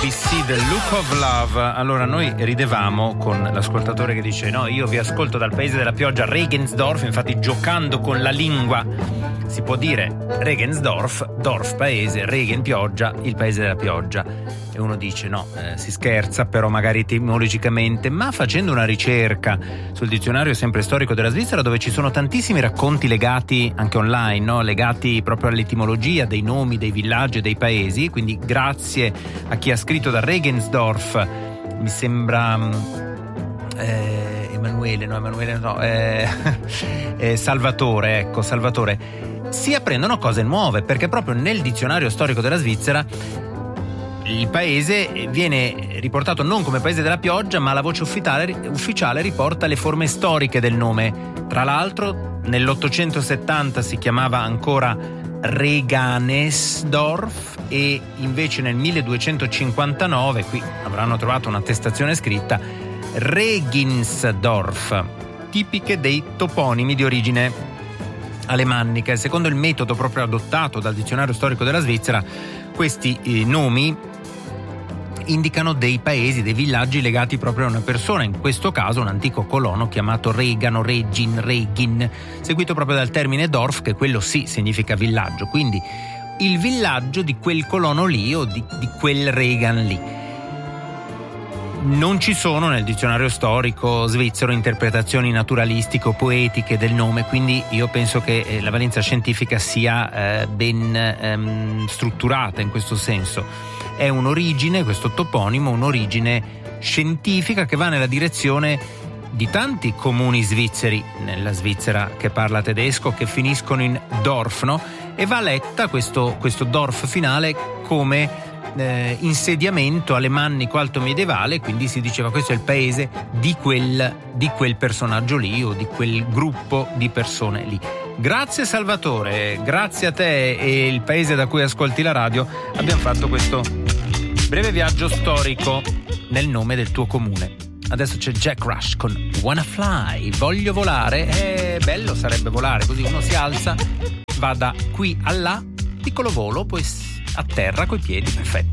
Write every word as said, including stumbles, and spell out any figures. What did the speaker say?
I See the Look of Love. Allora, noi ridevamo con l'ascoltatore che dice: no, io vi ascolto dal paese della pioggia, Regensdorf. Infatti, giocando con la lingua si può dire Regensdorf, Dorf paese, Regen pioggia, il paese della pioggia. E uno dice no, eh, si scherza, però magari etimologicamente. Ma facendo una ricerca sul dizionario sempre storico della Svizzera, dove ci sono tantissimi racconti legati anche online, no? Legati proprio all'etimologia dei nomi, dei villaggi e dei paesi, quindi grazie a chi ha scritto da Regensdorf, mi sembra eh, Emanuele, no Emanuele no, eh, eh, Salvatore, ecco Salvatore, si apprendono cose nuove, perché proprio nel dizionario storico della Svizzera il paese viene riportato non come paese della pioggia, ma la voce ufficiale, ufficiale riporta le forme storiche del nome. Tra l'altro nell'ottocentosettanta si chiamava ancora Reganesdorf e invece nel milleduecentocinquantanove, qui avranno trovato un'attestazione scritta, Regensdorf, tipiche dei toponimi di origine alemannica. E secondo il metodo proprio adottato dal dizionario storico della Svizzera, questi eh, nomi indicano dei paesi, dei villaggi legati proprio a una persona, in questo caso un antico colono chiamato Regano, Regin, Regin, seguito proprio dal termine Dorf, che quello sì significa villaggio, quindi il villaggio di quel colono lì o di, di quel Regan lì. Non ci sono nel dizionario storico svizzero interpretazioni naturalistiche o poetiche del nome, quindi io penso che la valenza scientifica sia eh, ben ehm, strutturata in questo senso. È un'origine, questo toponimo, un'origine scientifica che va nella direzione di tanti comuni svizzeri nella Svizzera che parla tedesco, che finiscono in Dorf, no? E va letta questo, questo Dorf finale come Eh, insediamento alemannico alto medievale, quindi si diceva questo è il paese di quel, di quel personaggio lì o di quel gruppo di persone lì. Grazie Salvatore, grazie a te e il paese da cui ascolti la radio abbiamo fatto questo breve viaggio storico nel nome del tuo comune. Adesso c'è Jack Rush con Wanna Fly, voglio volare. È bello sarebbe volare, così uno si alza, va da qui a là, piccolo volo, poi a terra coi piedi, perfetto.